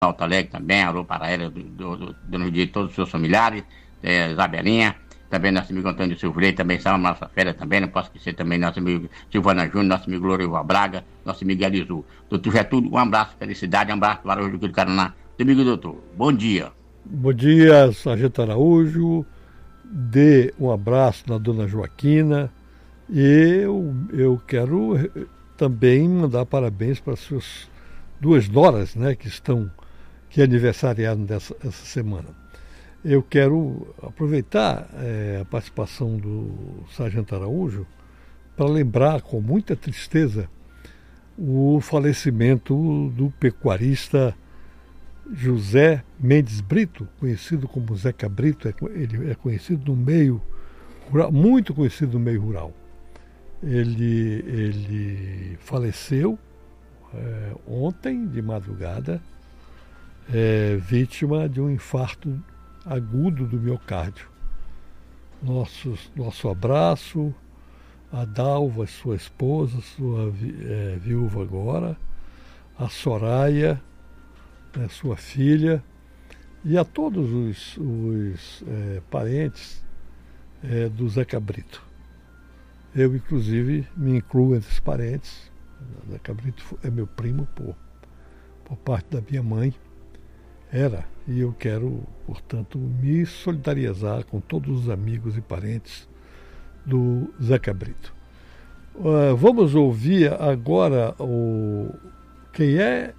Alto Alegre também, alô para ela, Dona Judia e todos os seus familiares, Isabelinha, também nosso amigo Antônio Silveira, também está na nossa férias também, não posso esquecer também nosso amigo Silvana Júnior, nosso amigo Lorival Braga, nosso amigo Elizu. Doutor Getúlio, um abraço, felicidade, um abraço para o Rio do Paraná. Amigo doutor, bom dia. Bom dia, Sargento Araújo, dê um abraço na Dona Joaquina e eu quero também mandar parabéns para as suas duas noras, né, que aniversariaram essa semana. Eu quero aproveitar a participação do Sargento Araújo para lembrar com muita tristeza o falecimento do pecuarista José Mendes Brito, conhecido como Zeca Brito. Ele é conhecido no meio rural, muito conhecido no meio rural. Ele faleceu ontem de madrugada, vítima de um infarto agudo do miocárdio. Nosso abraço a Dalva, sua esposa, sua viúva agora, a Soraya, sua filha, e a todos os parentes do Zeca Brito. Eu, inclusive, me incluo entre os parentes. O Zeca Brito é meu primo por parte da minha mãe. E eu quero, portanto, me solidarizar com todos os amigos e parentes do Zeca Brito. Vamos ouvir agora quem é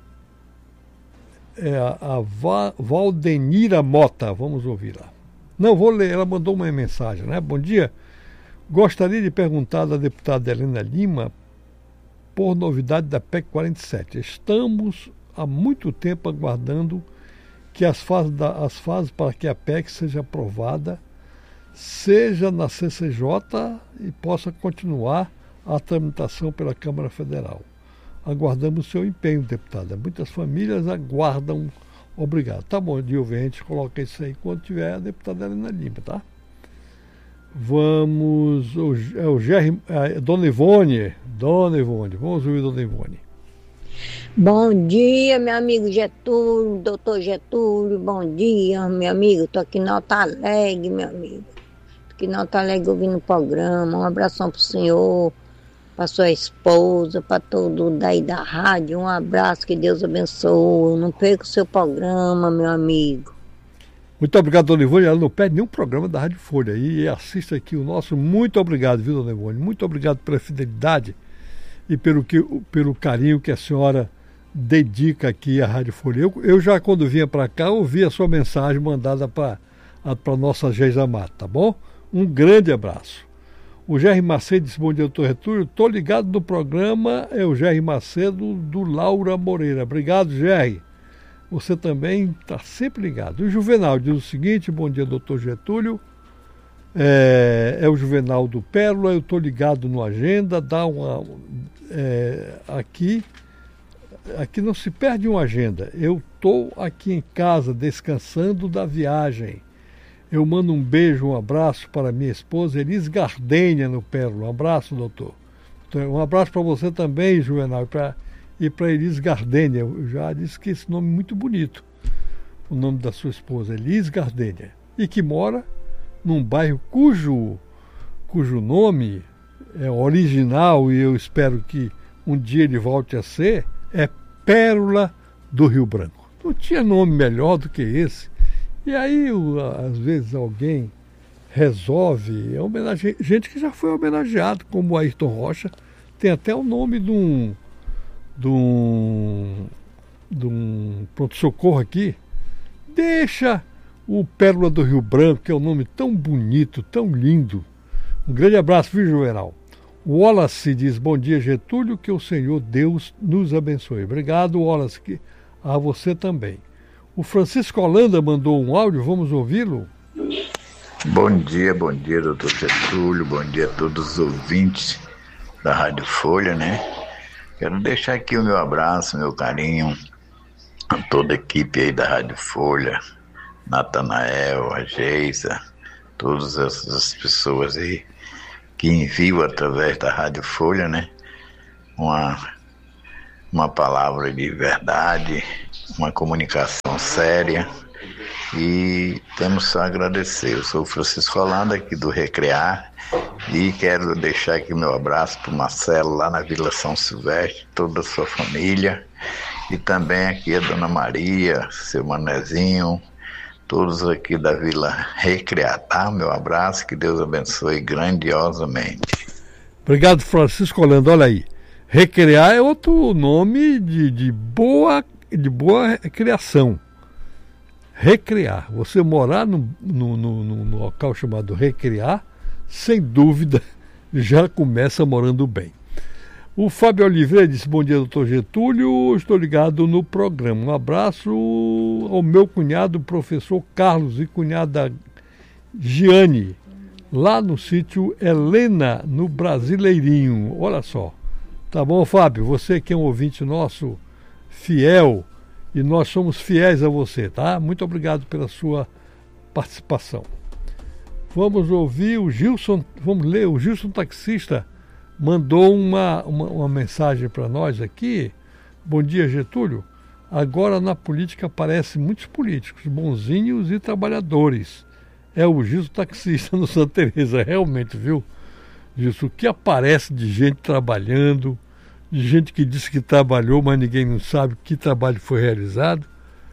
a Valdenira Mota. Vamos ouvir lá. Não, vou ler, ela mandou uma mensagem, né? Bom dia. Gostaria de perguntar da deputada Helena Lima por novidade da PEC 47. Estamos há muito tempo aguardando que as fases para que a PEC seja aprovada seja na CCJ e possa continuar a tramitação pela Câmara Federal. Aguardamos seu empenho, deputada. Muitas famílias aguardam. Obrigado. Tá bom, Dilvio, a gente coloca isso aí quando tiver a deputada Helena Lima, tá? Vamos. Dona Ivone. Vamos ouvir Dona Ivone. Bom dia, meu amigo Getúlio, doutor Getúlio. Bom dia, meu amigo. Estou aqui na Alto Alegre, meu amigo. Estou aqui na Alto Alegre ouvindo o programa. Um abração para o senhor, para sua esposa, para todo daí da rádio. Um abraço, que Deus abençoe. Não perca o seu programa, meu amigo. Muito obrigado, Dona Ivone. Ela não perde nenhum programa da Rádio Folha. E assista aqui o nosso. Muito obrigado, viu, Dona Ivone? Muito obrigado pela fidelidade e pelo carinho que a senhora dedica aqui à Rádio Folha. Eu já, quando vinha para cá, ouvi a sua mensagem mandada para a nossa Geisa Mato, tá bom? Um grande abraço. O Jerry Macedo disse: bom dia, doutor Getúlio. Estou ligado no programa, é o Jerry Macedo do Laura Moreira. Obrigado, Jerry. Você também está sempre ligado. O Juvenal diz o seguinte: bom dia, doutor Getúlio. É o Juvenal do Pérola. Eu estou ligado no Agenda. Aqui não se perde uma agenda. Eu estou aqui em casa descansando da viagem. Eu mando um beijo, um abraço para minha esposa Elis Gardênia no Pérola. Um abraço, doutor. Um abraço para você também, Juvenal, e para Elis Gardênia. Eu já disse que esse nome é muito bonito. O nome da sua esposa, Elis Gardênia. E que mora num bairro cujo nome é original, e eu espero que um dia ele volte a ser, é Pérola do Rio Branco. Não tinha nome melhor do que esse. E aí, às vezes, alguém resolve homenagear gente que já foi homenageado, como o Ayrton Rocha. Tem até o nome de um pronto-socorro aqui. Deixa o Pérola do Rio Branco, que é um nome tão bonito, tão lindo. Um grande abraço, viu, Juvenal? O Wallace diz: bom dia, Getúlio, que o Senhor Deus nos abençoe. Obrigado, Wallace, a você também. O Francisco Holanda mandou um áudio, vamos ouvi-lo? Bom dia, doutor Getúlio, bom dia a todos os ouvintes da Rádio Folha, né? Quero deixar aqui o meu abraço, meu carinho a toda a equipe aí da Rádio Folha, Natanael, a Geisa, todas essas pessoas aí que enviam através da Rádio Folha, né? Uma palavra de verdade, uma comunicação séria e temos só a agradecer. Eu sou o Francisco Holanda, aqui do Recrear, e quero deixar aqui meu abraço para o Marcelo, lá na Vila São Silvestre, toda a sua família, e também aqui a Dona Maria, seu Manezinho, todos aqui da Vila Recrear, tá? Meu abraço, que Deus abençoe grandiosamente. Obrigado, Francisco Holanda. Olha aí, Recrear é outro nome de boa criação. Recrear, você morar no local chamado Recrear, sem dúvida, já começa morando bem. O Fábio Oliveira disse: bom dia, doutor Getúlio, estou ligado no programa. Um abraço ao meu cunhado, professor Carlos, e cunhada Giane, lá no sítio Helena, no Brasileirinho. Olha só. Tá bom, Fábio? Você que é um ouvinte nosso, fiel, e nós somos fiéis a você, tá? Muito obrigado pela sua participação. Vamos ouvir o Gilson, vamos ler, o Gilson taxista mandou uma mensagem para nós aqui. Bom dia, Getúlio. Agora na política aparecem muitos políticos, bonzinhos e trabalhadores. É o Gilson taxista no Santa Teresa, realmente, viu? Gilson, o que aparece de gente trabalhando, de gente que disse que trabalhou, mas ninguém não sabe que trabalho foi realizado.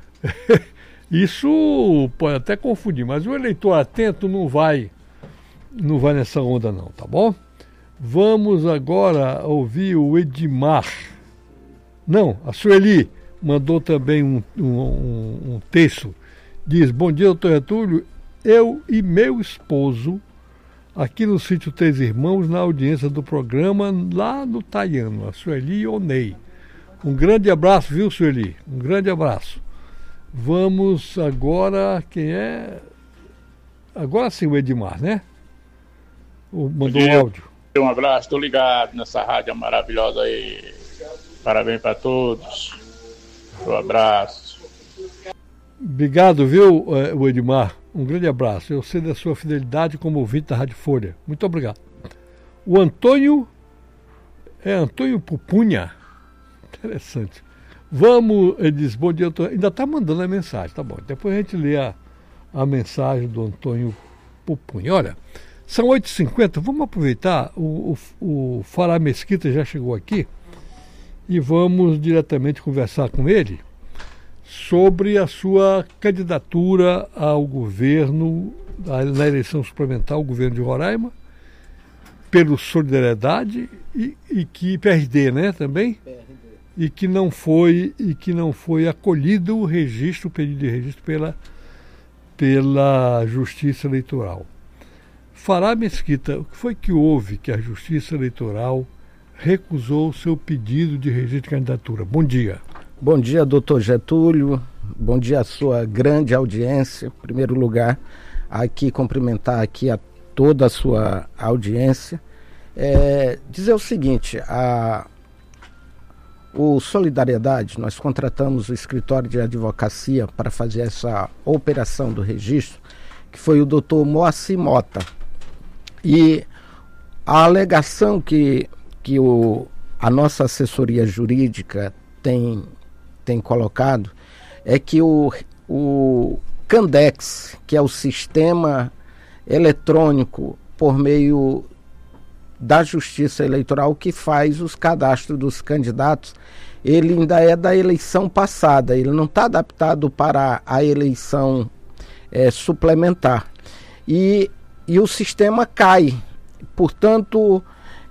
Isso pode até confundir, mas o eleitor atento não vai nessa onda não, tá bom? Vamos agora ouvir o Edmar. Não, a Sueli mandou também um texto. Diz: bom dia, doutor Getúlio. Eu e meu esposo, aqui no sítio Três Irmãos, na audiência do programa, lá no Taiano, a Sueli Onei. Um grande abraço, viu, Sueli? Um grande abraço. Vamos agora, quem é? Agora sim, o Edmar, né? Mandou um áudio. Um abraço, estou ligado nessa rádio maravilhosa aí. Parabéns para todos. Um abraço. Obrigado, viu, o Edmar? Um grande abraço. Eu sei da sua fidelidade como ouvinte da Rádio Folha. Muito obrigado. O Antônio Pupunha. Interessante. Vamos, ele diz: bom dia, ainda está mandando a mensagem, tá bom. Depois a gente lê a mensagem do Antônio Pupunha. Olha, são 8h50, vamos aproveitar, o Fará Mesquita já chegou aqui e vamos diretamente conversar com ele sobre a sua candidatura ao governo, na eleição suplementar ao governo de Roraima, pelo Solidariedade e que PRD, né, também? PRD. E que não foi acolhido o pedido de registro pela Justiça Eleitoral. Fará Mesquita, o que foi que houve que a Justiça Eleitoral recusou o seu pedido de registro de candidatura? Bom dia. Bom dia, doutor Getúlio. Bom dia à sua grande audiência. Em primeiro lugar, aqui cumprimentar aqui a toda a sua audiência. Dizer o seguinte, o Solidariedade, nós contratamos o escritório de advocacia para fazer essa operação do registro, que foi o doutor Moacir Mota. E a alegação que a nossa assessoria jurídica tem colocado é que o Candex, que é o sistema eletrônico por meio da Justiça Eleitoral que faz os cadastros dos candidatos, ele ainda é da eleição passada, ele não está adaptado para a eleição suplementar. E o sistema cai. Portanto,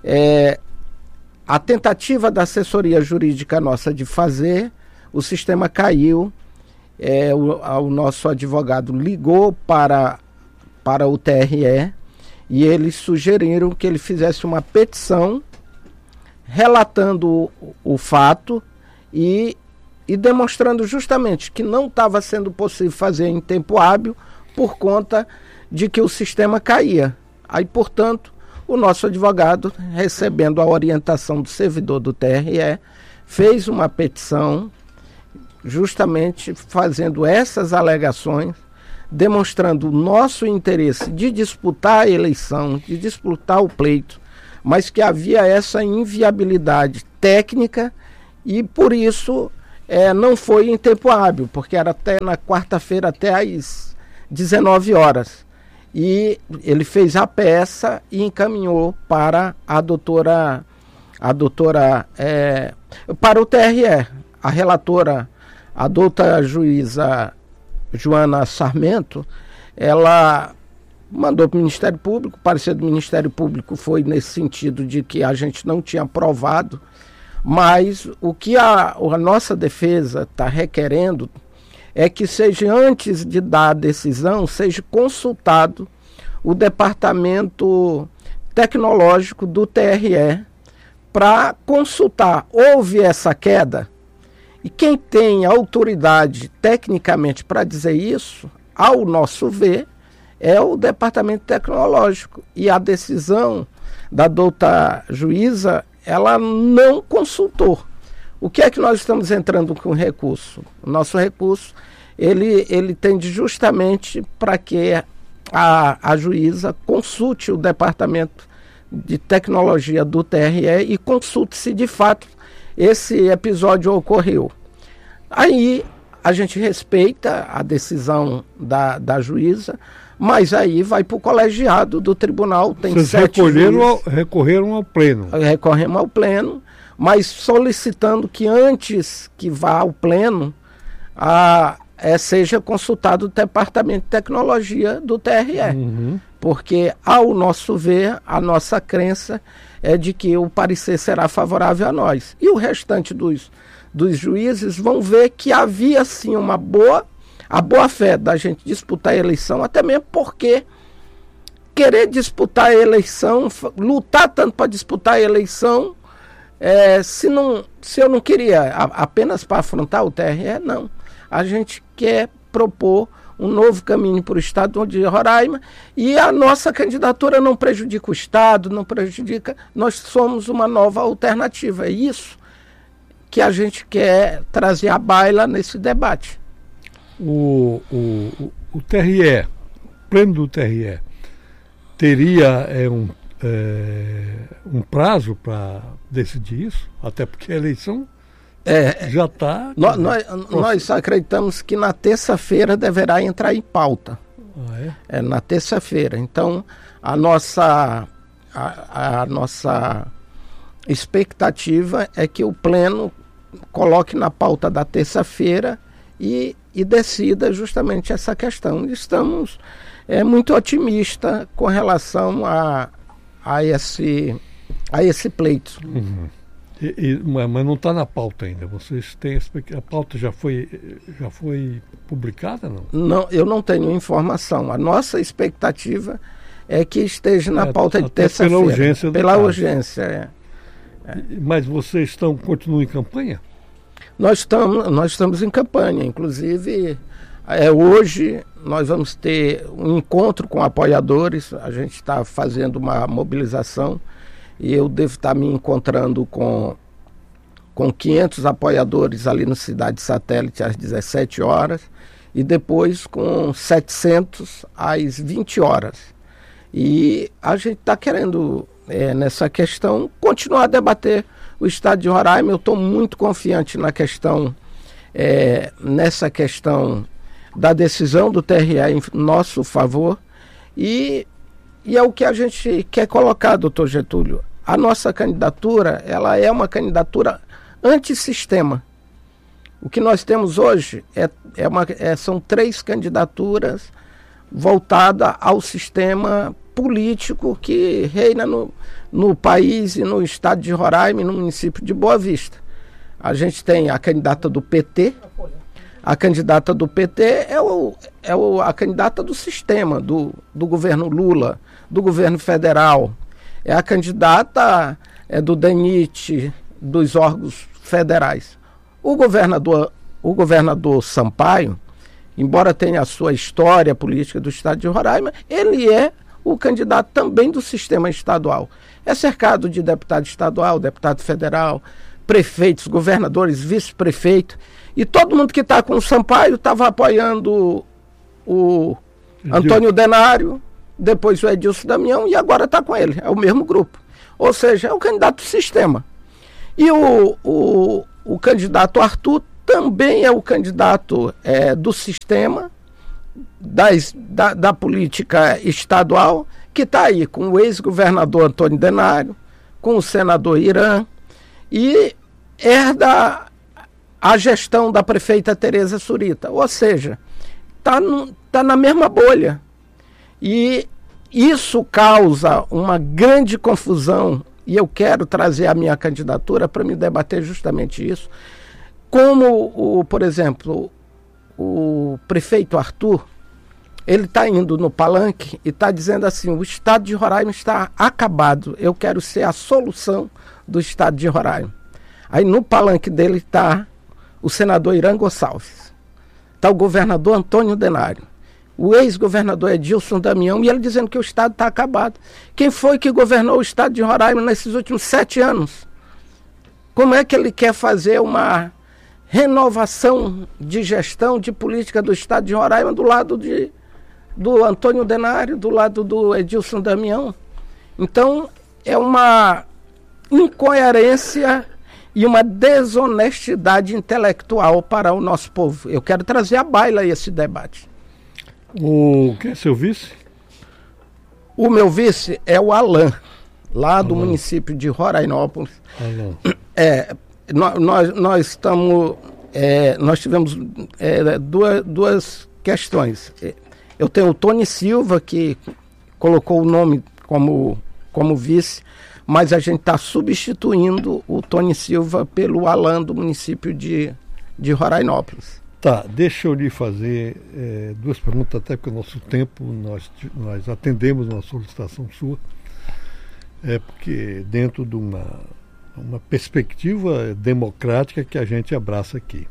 a tentativa da assessoria jurídica nossa de fazer, o sistema caiu, o nosso advogado ligou para o TRE e eles sugeriram que ele fizesse uma petição relatando o fato e demonstrando justamente que não estava sendo possível fazer em tempo hábil por conta de que o sistema caía. Aí, portanto, o nosso advogado, recebendo a orientação do servidor do TRE, fez uma petição justamente fazendo essas alegações, demonstrando o nosso interesse de disputar a eleição, de disputar o pleito, mas que havia essa inviabilidade técnica e, por isso, não foi em tempo hábil, porque era até na quarta-feira até às 19 horas. E ele fez a peça e encaminhou para para o TRE. A relatora, a doutora juíza Joana Sarmento, ela mandou para o Ministério Público. O parecer do Ministério Público foi nesse sentido de que a gente não tinha provado, mas o que a nossa defesa está requerendo é que seja, antes de dar a decisão, seja consultado o departamento tecnológico do TRE para consultar. Houve essa queda, e quem tem autoridade tecnicamente para dizer isso, ao nosso ver, é o departamento tecnológico. E a decisão da doutora juíza, ela não consultou. O que é que nós estamos entrando com o recurso? O nosso recurso, ele tende justamente para que a juíza consulte o departamento de tecnologia do TRE e consulte se de fato esse episódio ocorreu. Aí a gente respeita a decisão da juíza, mas aí vai para o colegiado do tribunal. Tem Vocês 7 recorreram ao pleno. Recorremos ao pleno, mas solicitando que antes que vá ao pleno, seja consultado o departamento de tecnologia do TRE. Uhum. Porque, ao nosso ver, a nossa crença é de que o parecer será favorável a nós. E o restante dos juízes vão ver que havia, sim, a boa-fé da gente disputar a eleição, até mesmo porque querer disputar a eleição, lutar tanto para disputar a eleição, se eu não queria apenas para afrontar o TRE, não. A gente quer propor um novo caminho para o Estado de Roraima, e a nossa candidatura não prejudica o Estado, não prejudica, nós somos uma nova alternativa. É isso que a gente quer trazer à baila nesse debate. O TRE, o pleno do TRE, teria um prazo para decidir isso? Até porque a eleição já está... Nós acreditamos que na terça-feira deverá entrar em pauta. Na terça-feira. Então, a nossa expectativa é que o pleno coloque na pauta da terça-feira e decida justamente essa questão. Estamos muito otimistas com relação a esse pleito. Uhum. Mas não está na pauta ainda. Vocês têm a pauta já foi publicada, não? Não, eu não tenho informação. A nossa expectativa é que esteja na pauta de terça-feira. Pela urgência. Pela urgência, Mas vocês continuam em campanha? Nós estamos em campanha. Inclusive, hoje nós vamos ter um encontro com apoiadores. A gente está fazendo uma mobilização e eu devo estar me encontrando com 500 apoiadores ali no Cidade Satélite às 17 horas e depois com 700 às 20 horas. E a gente está querendo, nessa questão, continuar a debater o Estado de Roraima. Eu estou muito confiante nessa questão da decisão do TRE em nosso favor, e é o que a gente quer colocar, doutor Getúlio. A nossa candidatura, ela é uma candidatura antissistema. O que nós temos hoje são 3 candidaturas voltadas ao sistema político que reina no país e no estado de Roraima e no município de Boa Vista. A gente tem a candidata do PT. A candidata do PT é a candidata do sistema, do governo Lula, do governo federal. É a candidata do DENIT, dos órgãos federais. O governador Sampaio, embora tenha a sua história política do estado de Roraima, ele é o candidato também do sistema estadual. É cercado de deputado estadual, deputado federal, prefeitos, governadores, vice-prefeito. E todo mundo que está com o Sampaio estava apoiando o Antônio Denário, depois o Edilson Damião, e agora está com ele. É o mesmo grupo. Ou seja, é o candidato do sistema. E o candidato Arthur também é o candidato do sistema, da política estadual, que está aí com o ex-governador Antônio Denário, com o senador Irã, e herda a gestão da prefeita Tereza Surita. Ou seja, está na mesma bolha. E isso causa uma grande confusão, e eu quero trazer a minha candidatura para me debater justamente isso. Como, por exemplo, o prefeito Arthur, ele está indo no palanque e está dizendo assim: o estado de Roraima está acabado, eu quero ser a solução do estado de Roraima. Aí no palanque dele está o senador Irã Gonçalves, está o governador Antônio Denário, o ex-governador Edilson Damião, e ele dizendo que o estado está acabado. Quem foi que governou o estado de Roraima nesses últimos 7 anos? Como é que ele quer fazer uma renovação de gestão, de política do estado de Roraima do lado do Antônio Denário, do lado do Edilson Damião? Então, é uma incoerência e uma desonestidade intelectual para o nosso povo. Eu quero trazer à baila esse debate. Quem é seu vice? O meu vice é o Alain, lá do município de Rorainópolis. Nós tivemos duas questões. Eu tenho o Tony Silva, que colocou o nome como vice, mas a gente está substituindo o Tony Silva pelo Alain do município de Rorainópolis. Tá, deixa eu lhe fazer 2 perguntas, até porque o nosso tempo, nós atendemos uma solicitação sua, porque dentro de uma perspectiva democrática que a gente abraça aqui.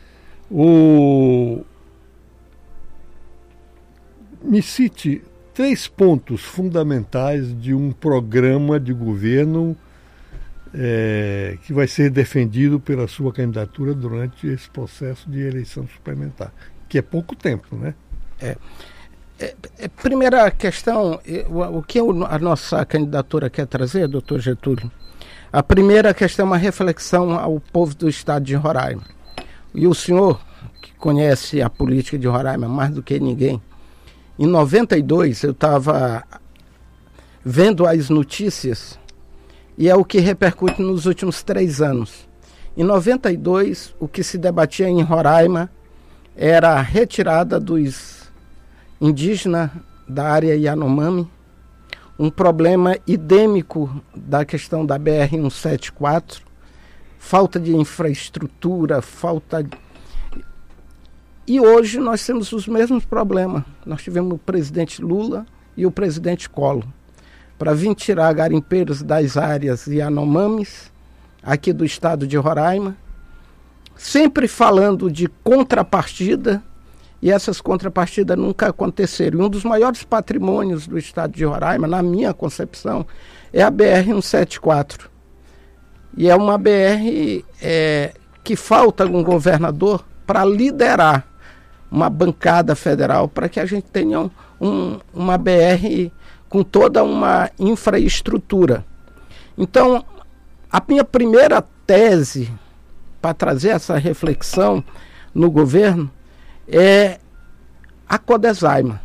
Me cite 3 pontos fundamentais de um programa de governo que vai ser defendido pela sua candidatura durante esse processo de eleição suplementar, que é pouco tempo, né? Primeira questão, o que a nossa candidatura quer trazer, doutor Getúlio? A primeira questão é uma reflexão ao povo do estado de Roraima. E o senhor, que conhece a política de Roraima mais do que ninguém, em 92 eu estava vendo as notícias, e é o que repercute nos últimos 3 anos. Em 92, o que se debatia em Roraima era a retirada dos indígenas da área Yanomami, um problema endêmico da questão da BR-174, falta de infraestrutura, E hoje nós temos os mesmos problemas. Nós tivemos o presidente Lula e o presidente Collor para vir tirar garimpeiros das áreas Yanomamis, aqui do estado de Roraima, sempre falando de contrapartida, e essas contrapartidas nunca aconteceram. E um dos maiores patrimônios do estado de Roraima, na minha concepção, é a BR-174. E é uma BR que falta um governador para liderar uma bancada federal, para que a gente tenha uma BR com toda uma infraestrutura. Então, a minha primeira tese para trazer essa reflexão no governo é a Codesaima.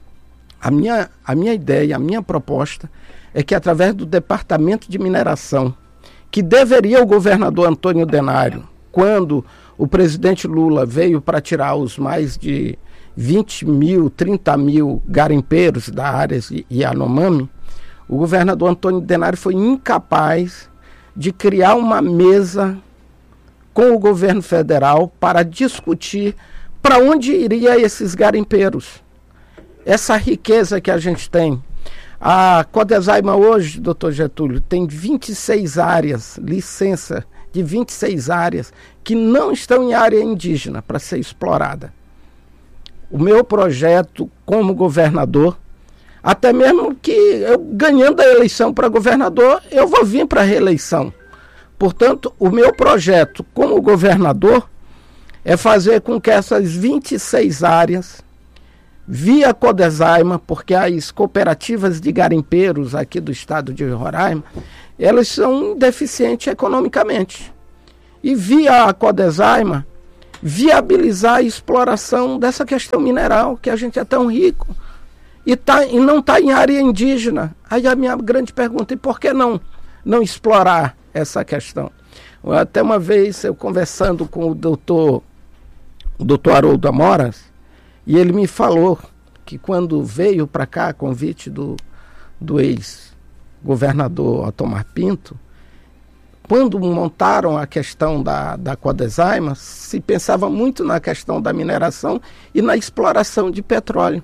A minha ideia, a minha proposta é que, através do Departamento de Mineração, que deveria o governador Antônio Denário, quando o presidente Lula veio para tirar os mais de 20 mil, 30 mil garimpeiros da área Yanomami, o governador Antônio Denário foi incapaz de criar uma mesa com o governo federal para discutir para onde iria esses garimpeiros. Essa riqueza que a gente tem. A Codesaima hoje, doutor Getúlio, tem 26 áreas, licença de 26 áreas, que não estão em área indígena para ser explorada. O meu projeto como governador, até mesmo que eu ganhando a eleição para governador, eu vou vir para a reeleição. Portanto, o meu projeto como governador é fazer com que essas 26 áreas, via Codesaima, porque as cooperativas de garimpeiros aqui do estado de Roraima, elas são deficientes economicamente. E via a Codesaima, viabilizar a exploração dessa questão mineral, que a gente é tão rico, e não está em área indígena. Aí a minha grande pergunta, e por que não explorar essa questão? Até uma vez eu conversando com o doutor Haroldo Amoras, e ele me falou que quando veio para cá, a convite do ex-governador Otomar Pinto, quando montaram a questão da Codesaima, se pensava muito na questão da mineração e na exploração de petróleo.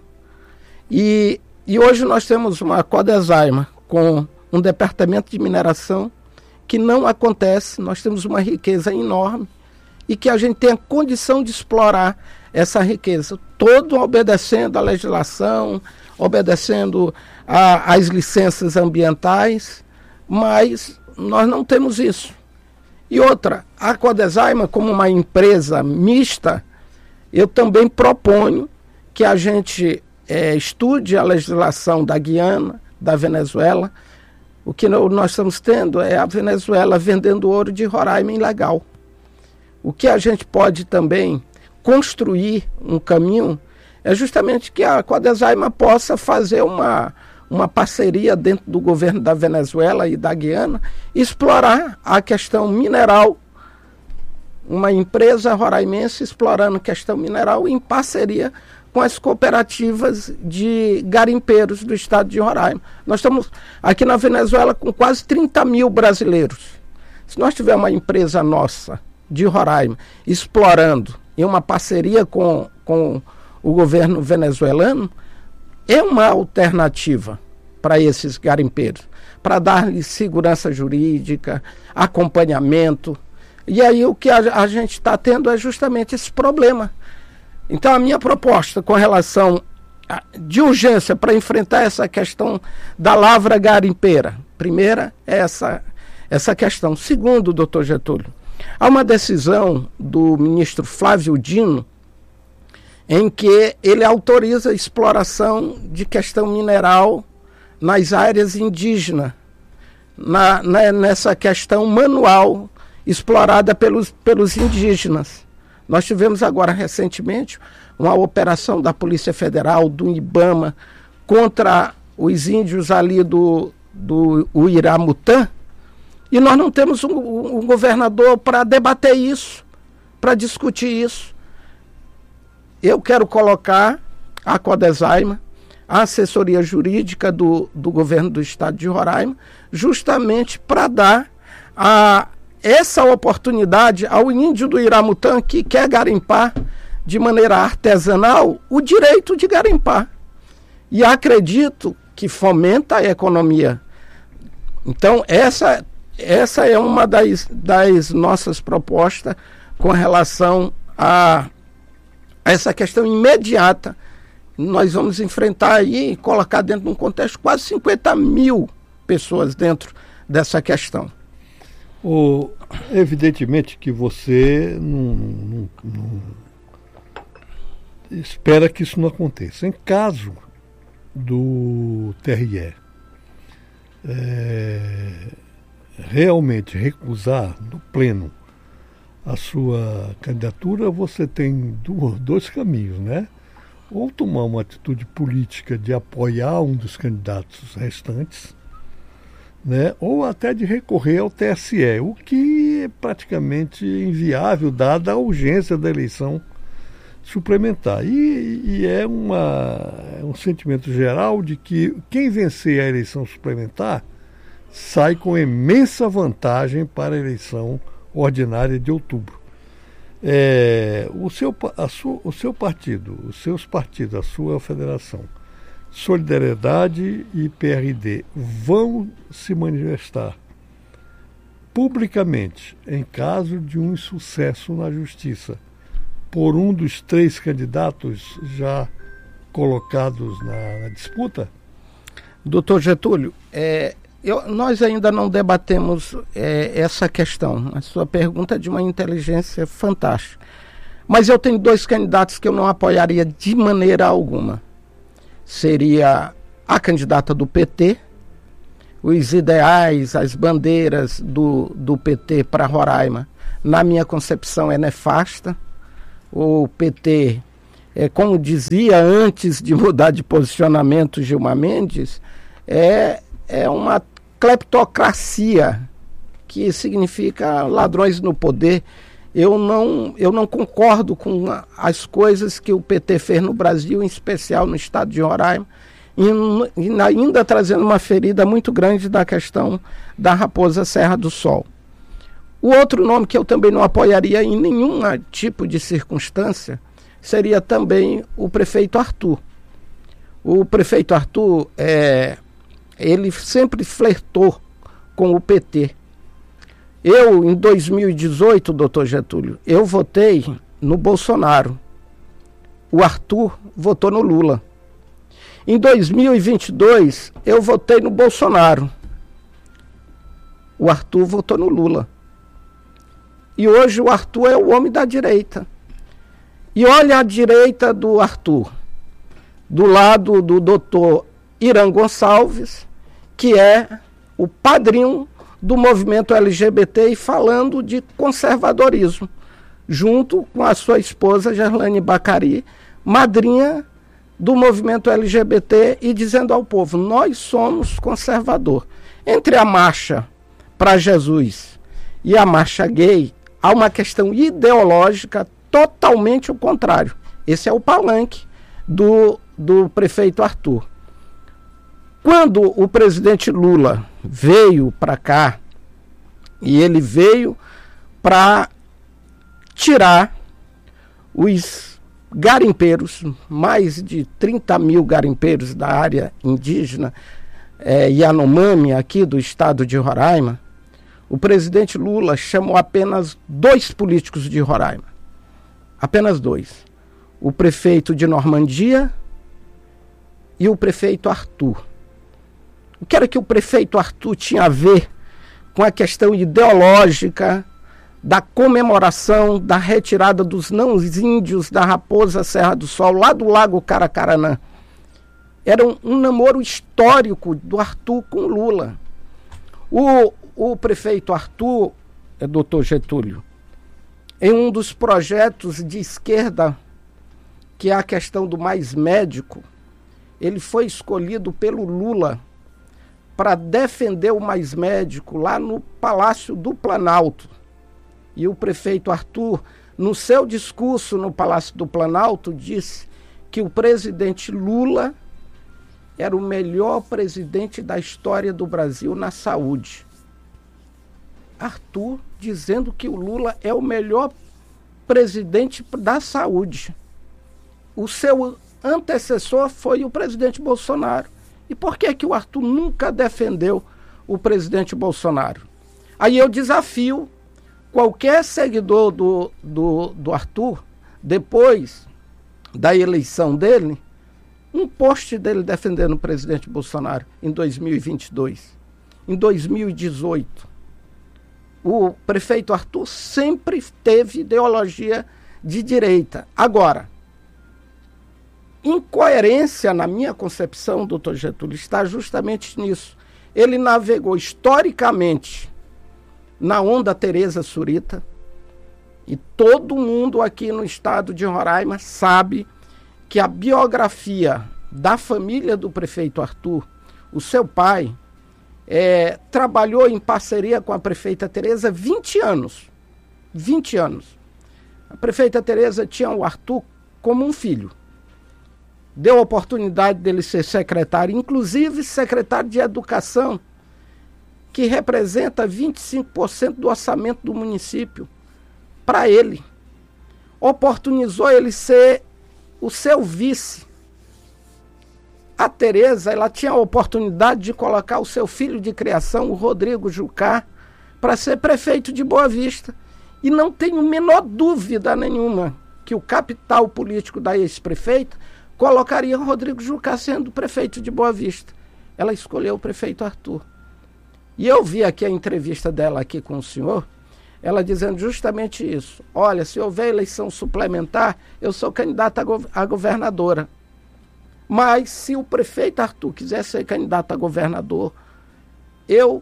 E hoje nós temos uma Codesaima com um departamento de mineração que não acontece. Nós temos uma riqueza enorme e que a gente tem a condição de explorar essa riqueza, todo obedecendo à legislação, obedecendo às licenças ambientais, mas nós não temos isso. E outra, a Codesaima, como uma empresa mista, eu também proponho que a gente estude a legislação da Guiana, da Venezuela. O que nós estamos tendo é a Venezuela vendendo ouro de Roraima ilegal. O que a gente pode também construir um caminho é justamente que a Codesaima possa fazer uma parceria dentro do governo da Venezuela e da Guiana, explorar a questão mineral, uma empresa roraimense explorando a questão mineral em parceria com as cooperativas de garimpeiros do estado de Roraima. Nós estamos aqui na Venezuela com quase 30 mil brasileiros. Se nós tivermos uma empresa nossa de Roraima explorando em uma parceria com o governo venezuelano, é uma alternativa para esses garimpeiros, para dar-lhes segurança jurídica, acompanhamento. E aí o que a gente está tendo é justamente esse problema. Então a minha proposta com relação de urgência para enfrentar essa questão da lavra garimpeira, primeira é essa questão. Segundo, doutor Getúlio, há uma decisão do ministro Flávio Dino em que ele autoriza a exploração de questão mineral nas áreas indígenas, nessa questão manual explorada pelos indígenas. Nós tivemos agora recentemente uma operação da Polícia Federal, do IBAMA, contra os índios ali do Uiramutã, e nós não temos um governador para debater isso, para discutir isso. Eu quero colocar a Codesaima, a assessoria jurídica do governo do estado de Roraima, justamente para dar essa oportunidade ao índio do Iramutã que quer garimpar de maneira artesanal o direito de garimpar. E acredito que fomenta a economia. Então, essa é uma das nossas propostas com relação a essa questão imediata. Nós vamos enfrentar aí e colocar dentro de um contexto quase 50 mil pessoas dentro dessa questão. Evidentemente que você não espera que isso não aconteça. Em caso do TRE realmente recusar no pleno a sua candidatura, você tem dois caminhos, né? Ou tomar uma atitude política de apoiar um dos candidatos restantes, né? Ou até de recorrer ao TSE, o que é praticamente inviável, dada a urgência da eleição suplementar. E é um sentimento geral de que quem vencer a eleição suplementar sai com imensa vantagem para a eleição ordinária de outubro. O seu partido, os seus partidos, a sua federação, Solidariedade e PRD, vão se manifestar publicamente em caso de um insucesso na justiça por um dos 3 candidatos já colocados na disputa? Doutor Getúlio, nós ainda não debatemos essa questão. A sua pergunta é de uma inteligência fantástica. Mas eu tenho 2 candidatos que eu não apoiaria de maneira alguma. Seria a candidata do PT, os ideais, as bandeiras do PT para Roraima, na minha concepção, é nefasta. o PT, como dizia antes de mudar de posicionamento Gilmar Mendes, é uma cleptocracia, que significa ladrões no poder. Eu não concordo com as coisas que o PT fez no Brasil, em especial no estado de Roraima, e ainda trazendo uma ferida muito grande da questão da Raposa Serra do Sol. O outro nome que eu também não apoiaria em nenhum tipo de circunstância seria também o prefeito Arthur. O prefeito Arthur, ele sempre flertou com o PT. Eu, em 2018, doutor Getúlio, eu votei no Bolsonaro. O Arthur votou no Lula. Em 2022, eu votei no Bolsonaro. O Arthur votou no Lula. E hoje o Arthur é o homem da direita. E olha a direita do Arthur, do lado do doutor Irã Gonçalves, que é o padrinho do movimento LGBT e falando de conservadorismo, junto com a sua esposa Gerlane Bacari, madrinha do movimento LGBT, e dizendo ao povo: nós somos conservador. Entre a marcha para Jesus e a marcha gay, há uma questão ideológica totalmente o contrário. Esse é o palanque do prefeito Arthur. Quando o presidente Lula veio para cá, e ele veio para tirar os garimpeiros, mais de 30 mil garimpeiros da área indígena Yanomami, aqui do estado de Roraima, o presidente Lula chamou apenas 2 políticos de Roraima. Apenas 2. O prefeito de Normandia e o prefeito Arthur. O que era que o prefeito Arthur tinha a ver com a questão ideológica da comemoração da retirada dos não-índios da Raposa Serra do Sol, lá do Lago Caracaranã? Era um namoro histórico do Arthur com Lula. O prefeito Arthur, doutor Getúlio, em um dos projetos de esquerda, que é a questão do Mais Médico, ele foi escolhido pelo Lula para defender o Mais Médico lá no Palácio do Planalto. E o prefeito Arthur, no seu discurso no Palácio do Planalto, disse que o presidente Lula era o melhor presidente da história do Brasil na saúde. Arthur dizendo que o Lula é o melhor presidente da saúde. O seu antecessor foi o presidente Bolsonaro. E por que que o Arthur nunca defendeu o presidente Bolsonaro? Aí eu desafio qualquer seguidor do Arthur, depois da eleição dele, um post dele defendendo o presidente Bolsonaro em 2022. Em 2018, o prefeito Arthur sempre teve ideologia de direita. Agora, incoerência, na minha concepção, doutor Getúlio, está justamente nisso. Ele navegou historicamente na onda Tereza Surita, e todo mundo aqui no estado de Roraima sabe que a biografia da família do prefeito Arthur, o seu pai, trabalhou em parceria com a prefeita Tereza 20 anos. 20 anos. A prefeita Tereza tinha o Arthur como um filho. Deu a oportunidade dele ser secretário, inclusive secretário de Educação, que representa 25% do orçamento do município, para ele. Oportunizou ele ser o seu vice. A Tereza, ela tinha a oportunidade de colocar o seu filho de criação, o Rodrigo Jucá, para ser prefeito de Boa Vista. E não tenho a menor dúvida nenhuma que o capital político da ex-prefeita colocaria o Rodrigo Jucá sendo prefeito de Boa Vista. Ela escolheu o prefeito Arthur. E eu vi aqui a entrevista dela aqui com o senhor, ela dizendo justamente isso. Olha, se houver eleição suplementar, eu sou candidata a governadora. Mas se o prefeito Arthur quiser ser candidato a governador, eu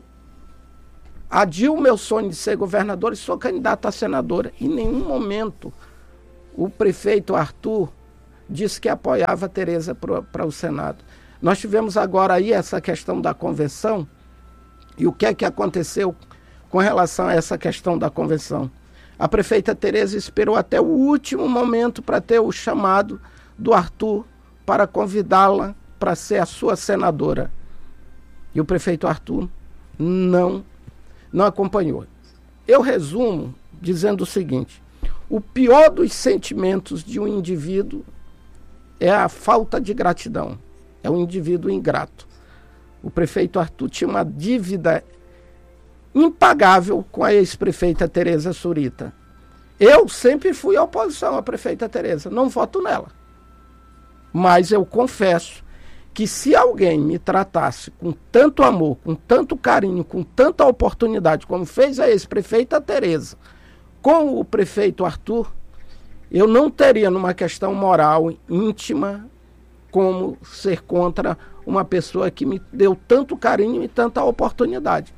adio o meu sonho de ser governador e sou candidata a senadora. Em nenhum momento o prefeito Arthur disse que apoiava a Tereza para o Senado. Nós tivemos agora aí essa questão da convenção, e o que é que aconteceu com relação a essa questão da convenção? A prefeita Tereza esperou até o último momento para ter o chamado do Arthur para convidá-la para ser a sua senadora. E o prefeito Arthur não acompanhou. Eu resumo dizendo o seguinte: o pior dos sentimentos de um indivíduo é a falta de gratidão. É um indivíduo ingrato. O prefeito Arthur tinha uma dívida impagável com a ex-prefeita Tereza Surita. Eu sempre fui à oposição à prefeita Tereza, não voto nela. Mas eu confesso que se alguém me tratasse com tanto amor, com tanto carinho, com tanta oportunidade, como fez a ex-prefeita Tereza com o prefeito Arthur, eu não teria, numa questão moral íntima, como ser contra uma pessoa que me deu tanto carinho e tanta oportunidade.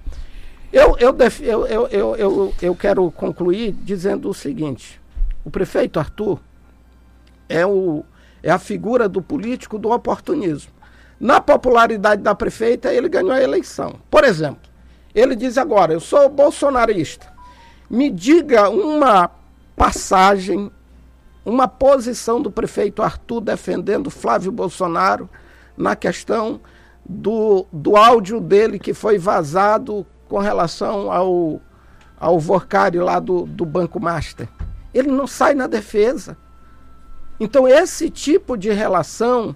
Eu quero concluir dizendo o seguinte: o prefeito Arthur é a figura do político do oportunismo. Na popularidade da prefeita, ele ganhou a eleição. Por exemplo, ele diz agora: eu sou bolsonarista. Me diga uma passagem, uma posição do prefeito Arthur defendendo Flávio Bolsonaro na questão do áudio dele que foi vazado com relação ao Vorcari lá do Banco Master. Ele não sai na defesa. Então, esse tipo de relação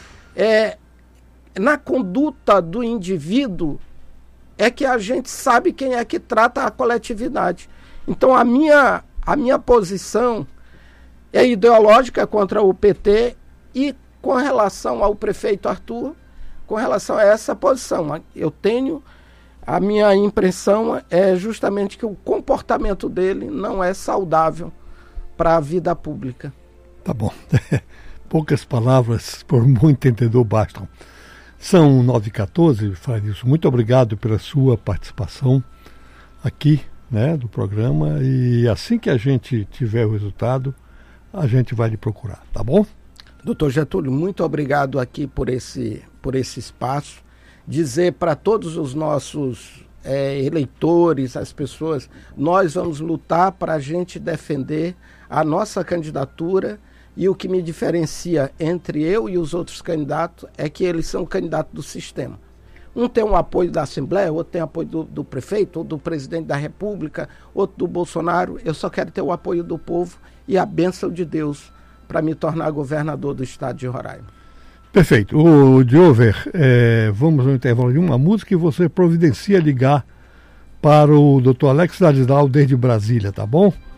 na conduta do indivíduo é que a gente sabe quem é que trata a coletividade. Então, a minha posição é ideológica contra o PT e com relação ao prefeito Arthur, com relação a essa posição. A minha impressão é justamente que o comportamento dele não é saudável para a vida pública. Tá bom. Poucas palavras, por muito entendedor, bastam. São 9h14, Flarício. Muito obrigado pela sua participação aqui, né, do programa. E assim que a gente tiver o resultado, a gente vai lhe procurar, tá bom? Doutor Getúlio, muito obrigado aqui por esse espaço. Dizer para todos os nossos eleitores, as pessoas, nós vamos lutar para a gente defender a nossa candidatura, e o que me diferencia entre eu e os outros candidatos é que eles são candidatos do sistema. Um tem o apoio da Assembleia, outro tem o apoio do prefeito, ou do presidente da República, outro do Bolsonaro. Eu só quero ter o apoio do povo e a bênção de Deus para me tornar governador do estado de Roraima. Perfeito. O Diover, vamos ao intervalo de uma música e você providencia ligar para o Dr. Alex Ladislau desde Brasília, tá bom?